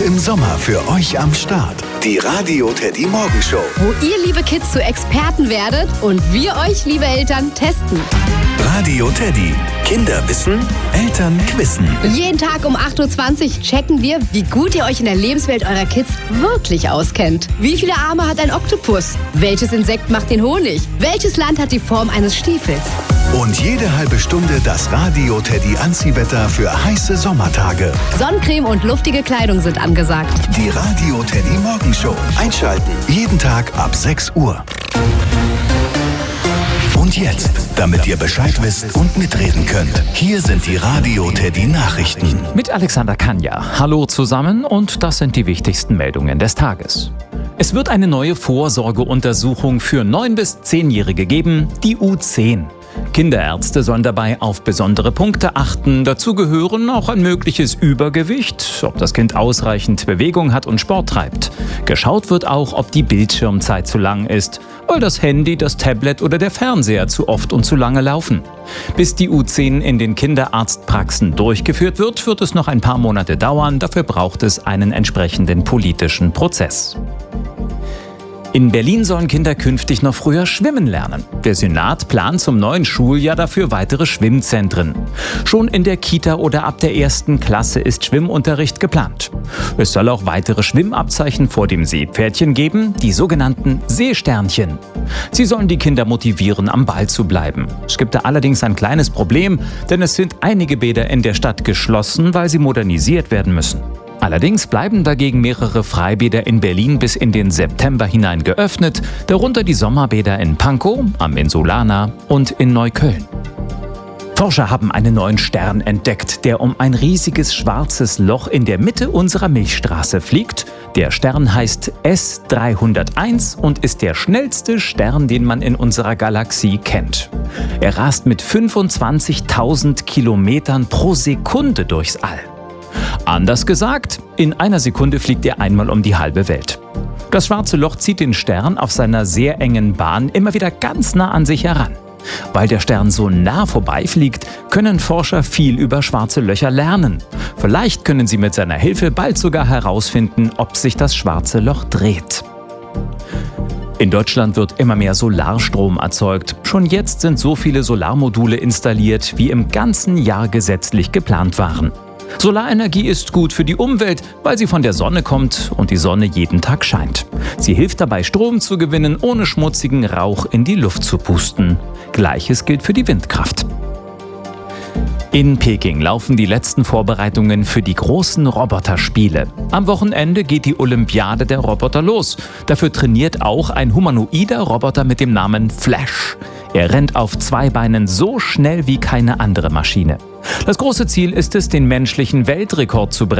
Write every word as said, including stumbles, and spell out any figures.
im Sommer für euch am Start. Die Radio Teddy Morgenshow. Wo ihr, liebe Kids, zu Experten werdet und wir euch, liebe Eltern, testen. Radio Teddy. Kinder wissen, Eltern quissen. Jeden Tag um acht Uhr zwanzig checken wir, wie gut ihr euch in der Lebenswelt eurer Kids wirklich auskennt. Wie viele Arme hat ein Oktopus? Welches Insekt macht den Honig? Welches Land hat die Form eines Stiefels? Und jede halbe Stunde das Radio Teddy Anziehwetter für heiße Sommertage. Sonnencreme und luftige Kleidung sind angesagt. Die Radio Teddy Morgenshow. Einschalten. Jeden Tag ab sechs Uhr. Und jetzt, damit ihr Bescheid wisst und mitreden könnt, hier sind die Radio Teddy Nachrichten. Mit Alexander Kanja. Hallo zusammen und das sind die wichtigsten Meldungen des Tages. Es wird eine neue Vorsorgeuntersuchung für neun- bis zehnjährige geben, die U zehn. Kinderärzte sollen dabei auf besondere Punkte achten. Dazu gehören auch ein mögliches Übergewicht, ob das Kind ausreichend Bewegung hat und Sport treibt. Geschaut wird auch, ob die Bildschirmzeit zu lang ist, weil das Handy, das Tablet oder der Fernseher zu oft und zu lange laufen. Bis die U zehn in den Kinderarztpraxen durchgeführt wird, wird es noch ein paar Monate dauern. Dafür braucht es einen entsprechenden politischen Prozess. In Berlin sollen Kinder künftig noch früher schwimmen lernen. Der Senat plant zum neuen Schuljahr dafür weitere Schwimmzentren. Schon in der Kita oder ab der ersten Klasse ist Schwimmunterricht geplant. Es soll auch weitere Schwimmabzeichen vor dem Seepferdchen geben, die sogenannten Seesternchen. Sie sollen die Kinder motivieren, am Ball zu bleiben. Es gibt da allerdings ein kleines Problem, denn es sind einige Bäder in der Stadt geschlossen, weil sie modernisiert werden müssen. Allerdings bleiben dagegen mehrere Freibäder in Berlin bis in den September hinein geöffnet, darunter die Sommerbäder in Pankow, am Insulaner und in Neukölln. Forscher haben einen neuen Stern entdeckt, der um ein riesiges schwarzes Loch in der Mitte unserer Milchstraße fliegt. Der Stern heißt S dreihunderteins und ist der schnellste Stern, den man in unserer Galaxie kennt. Er rast mit fünfundzwanzigtausend Kilometern pro Sekunde durchs All. Anders gesagt, in einer Sekunde fliegt er einmal um die halbe Welt. Das schwarze Loch zieht den Stern auf seiner sehr engen Bahn immer wieder ganz nah an sich heran. Weil der Stern so nah vorbeifliegt, können Forscher viel über schwarze Löcher lernen. Vielleicht können sie mit seiner Hilfe bald sogar herausfinden, ob sich das schwarze Loch dreht. In Deutschland wird immer mehr Solarstrom erzeugt. Schon jetzt sind so viele Solarmodule installiert, wie im ganzen Jahr gesetzlich geplant waren. Solarenergie ist gut für die Umwelt, weil sie von der Sonne kommt und die Sonne jeden Tag scheint. Sie hilft dabei, Strom zu gewinnen, ohne schmutzigen Rauch in die Luft zu pusten. Gleiches gilt für die Windkraft. In Peking laufen die letzten Vorbereitungen für die großen Roboterspiele. Am Wochenende geht die Olympiade der Roboter los. Dafür trainiert auch ein humanoider Roboter mit dem Namen Flash. Er rennt auf zwei Beinen so schnell wie keine andere Maschine. Das große Ziel ist es, den menschlichen Weltrekord zu brechen.